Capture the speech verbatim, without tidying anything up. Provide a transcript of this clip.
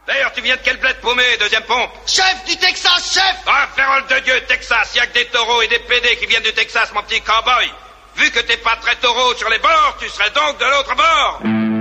D'ailleurs, tu viens de quel bled paumé, deuxième pompe? Chef du Texas, chef! Ah, férole de Dieu, Texas, y'a que des taureaux et des pédés qui viennent du Texas, mon petit cow-boy. Vu que t'es pas très taureau sur les bords, tu serais donc de l'autre bord.